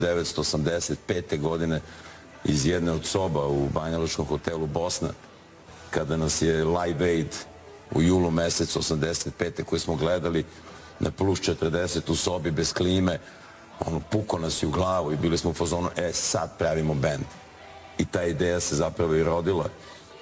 1985. godine iz jedne od soba u banjalučkom hotelu Bosna, kada nas je Live Aid u julu mesecu 85. koji smo gledali na plus 40 u sobi bez klime, puko nas je u glavu i bili smo u fazonu, sad pravimo bend. I ta ideja se zapravo i rodila.